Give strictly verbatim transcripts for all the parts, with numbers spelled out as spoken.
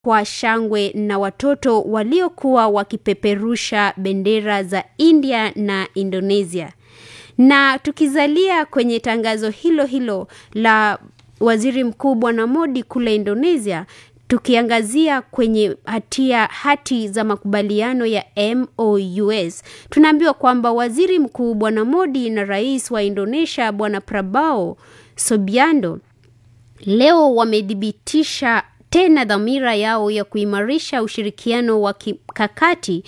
kwa shangwe na watoto waliokuwa wakipeperusha bendera za India na Indonesia. Na tukizalia kwenye tangazo hilo hilo la Waziri Mkuu Bwana Modi kule Indonesia, tukiangazia kwenye hatia hati za makubaliano ya M O U S, tunaambiwa kwamba Waziri Mkuu Bwana Modi na Rais wa Indonesia Bwana Prabowo Subianto leo wamedhibitisha tena dhamira yao ya kuimarisha ushirikiano wa kimkakati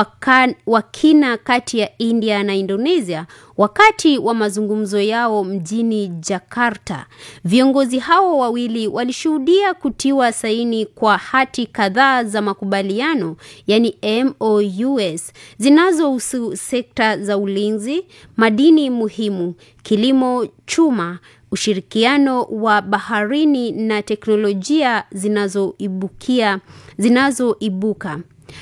wa kina kati ya India na Indonesia wakati wa mazungumzo yao mjini Jakarta. Viongozi hao wawili walishuhudia kutiwa saini kwa hati kadhaa za makubaliano, yani M O U S, zinazohusu sekta za ulinzi, madini muhimu, kilimo, chuma, ushirikiano wa baharini na teknolojia zinazoibukia zinazoibuka.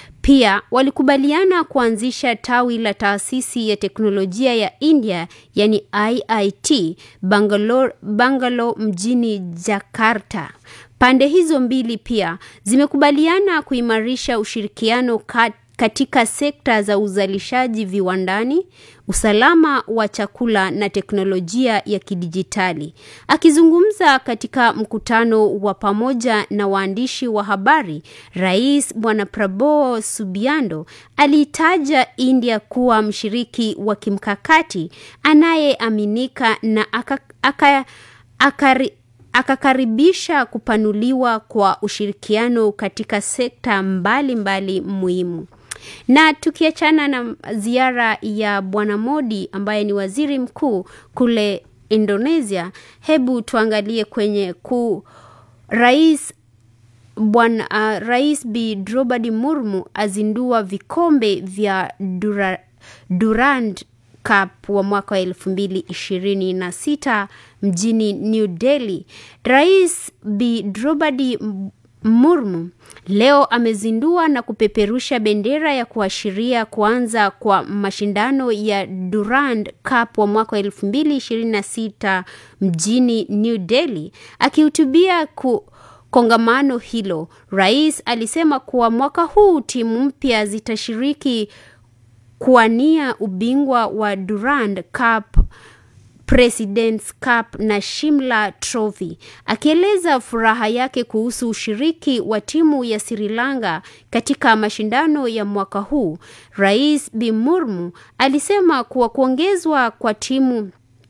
Pia walikubaliana kuanzisha tawi la taasisi ya teknolojia ya India, yani I I T, Bangalore, Bangalore mjini Jakarta. Pande hizo mbili pia zimekubaliana kuimarisha ushirikiano kat katika sekta za uzalishaji viwandani, usalama wa chakula na teknolojia ya kidijitali. Akizungumza katika mkutano wa pamoja na waandishi wa habari, Rais Bwana Prabowo Subianto alitaja India kuwa mshiriki wa kimkakati anayeaminika na aka, aka, akari, akakaribisha kupanuliwa kwa ushirikiano katika sekta mbalimbali mbali muhimu. Na tukiachana na ziara ya Bwana Modi ambaye ni waziri mkuu kule Indonesia, hebu tuangalie kwenye ku Rais Bwana uh, Rais Bi Draupadi Murmu azindua vikombe vya Dura, Durand Cup wa mwaka wa elfu mbili ishirini na sita mjini New Delhi. Rais Bi Draupadi Murmu leo amezindua na kupeperusha bendera ya kuashiria kuanza kwa mashindano ya Durand Cup wa mwaka elfu mbili ishirini na sita mjini New Delhi. Akihutubia ku kongamano hilo, rais alisema kuwa mwaka huu timu mpya zitashiriki kuwania ubingwa wa Durand Cup, President's Cup na Shimla Trophy. Akieleza furaha yake kuhusu ushiriki wa timu ya Sri Lanka katika mashindano ya mwaka huu, Rais Bi Murmu alisema kuwa kuongezwa kwa timu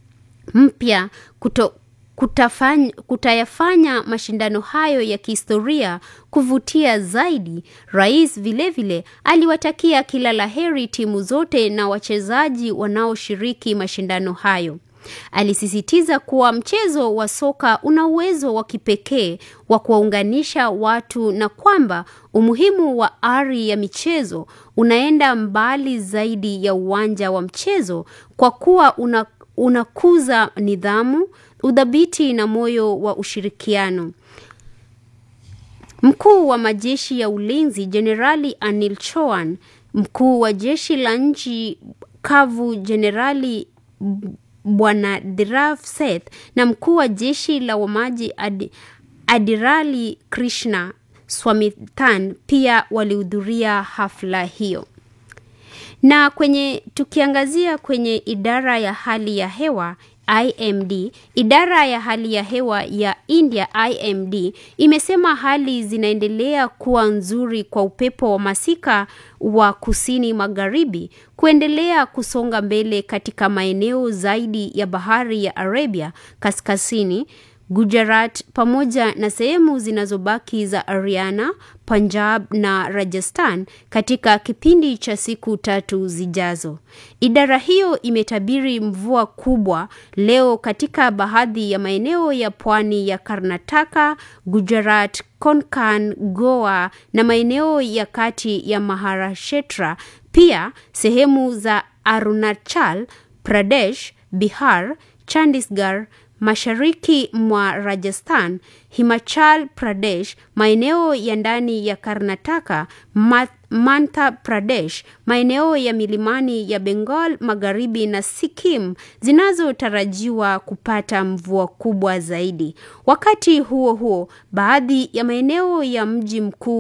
mpya kuto Kutafanya, kutayafanya mashindano hayo ya kihistoria kuvutia zaidi. Rais vile vile aliwatakia kila laheri timu zote na wachezaji wanaoshiriki mashindano hayo. Alisisitiza kuwa mchezo wa soka una uwezo wa kipekee wa kuwaunganisha watu na kwamba umuhimu wa ari ya michezo unaenda mbali zaidi ya uwanja wa mchezo kwa kuwa una, unakuza nidhamu, udhabiti na moyo wa ushirikiano. Mkuu wa majeshi ya ulinzi Jenerali Anil Chouhan, mkuu wa jeshi la nchi kavu Jenerali Bwana Dhirav Seth na mkuu wa jeshi la wamaji Ad, Admirali Krishna Swaminathan pia walihudhuria hafla hiyo. Na kwenye tukiangazia kwenye idara ya hali ya hewa I M D, idara ya hali ya hewa ya India I M D imesema hali zinaendelea kuwa nzuri kwa upepo wa masika wa kusini magharibi kuendelea kusonga mbele katika maeneo zaidi ya bahari ya Arabia kaskazini, Gujarat pamoja na sehemu zinazobaki za Haryana, Punjab na Rajasthan katika kipindi cha siku tatu zijazo. Idara hiyo imetabiri mvua kubwa leo katika baadhi ya maeneo ya pwani ya Karnataka, Gujarat, Konkan, Goa na maeneo ya kati ya Maharashtra, pia sehemu za Arunachal Pradesh, Bihar, Chandigarh, mashariki mwa Rajasthan, Himachal Pradesh, maeneo ya ndani ya Karnataka, Madhya Pradesh, maeneo ya milimani ya Bengal Magharibi na Sikkim zinazotarajiwa kupata mvua kubwa zaidi. Wakati huo huo, baadhi ya maeneo ya mji mkuu